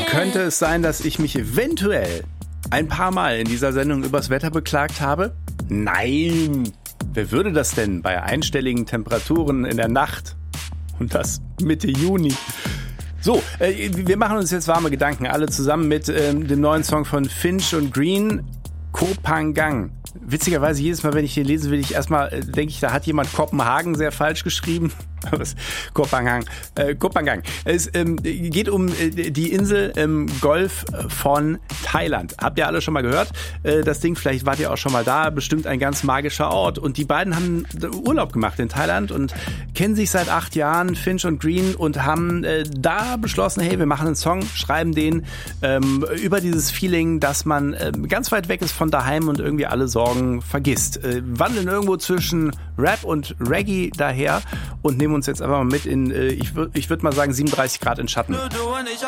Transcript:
Könnte es sein, dass ich mich eventuell ein paar Mal in dieser Sendung übers Wetter beklagt habe? Nein! Wer würde das denn bei einstelligen Temperaturen in der Nacht? Und das Mitte Juni. So, wir machen uns jetzt warme Gedanken, alle zusammen mit dem neuen Song von Finch und Green, Koh Phangan. Witzigerweise jedes Mal, wenn ich den lesen will, denke ich, da hat jemand Kopenhagen sehr falsch geschrieben. Koh Phangan. Es geht um die Insel im Golf von Thailand. Habt ihr alle schon mal gehört? Das Ding, vielleicht wart ihr auch schon mal da, bestimmt ein ganz magischer Ort. Und die beiden haben Urlaub gemacht in Thailand und kennen sich seit 8 Jahren, Finch und Green, und haben da beschlossen, hey, wir machen einen Song, schreiben den über dieses Feeling, dass man ganz weit weg ist von daheim und irgendwie alle Sorgen vergisst. Wandeln irgendwo zwischen Rap und Reggae daher und nehmen uns jetzt einfach mal mit in, ich würde mal sagen, 37 Grad in Schatten.